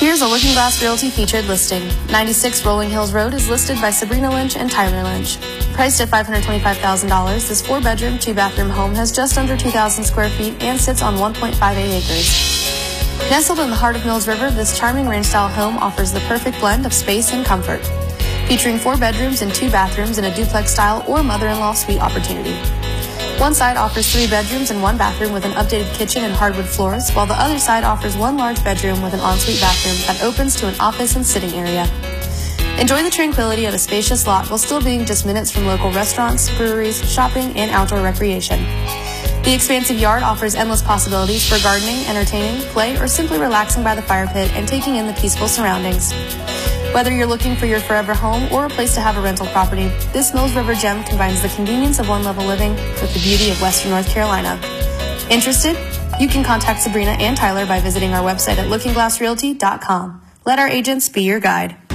Here's a Looking Glass Realty featured listing. 96 Rolling Hills Road is listed by Sabrina Lynch and Tyler Lynch. Priced at $525,000, this 4-bedroom, 2-bathroom home has just under 2,000 square feet and sits on 1.58 acres. Nestled in the heart of Mills River, this charming ranch-style home offers the perfect blend of space and comfort. Featuring 4 bedrooms and 2 bathrooms in a duplex-style or mother-in-law suite opportunity. One side offers 3 bedrooms and 1 bathroom with an updated kitchen and hardwood floors, while the other side offers 1 large bedroom with an ensuite bathroom that opens to an office and sitting area. Enjoy the tranquility of a spacious lot while still being just minutes from local restaurants, breweries, shopping, and outdoor recreation. The expansive yard offers endless possibilities for gardening, entertaining, play, or simply relaxing by the fire pit and taking in the peaceful surroundings. Whether you're looking for your forever home or a place to have a rental property, this Mills River gem combines the convenience of one-level living with the beauty of Western North Carolina. Interested? You can contact Sabrina and Tyler by visiting our website at lookingglassrealty.com. Let our agents be your guide.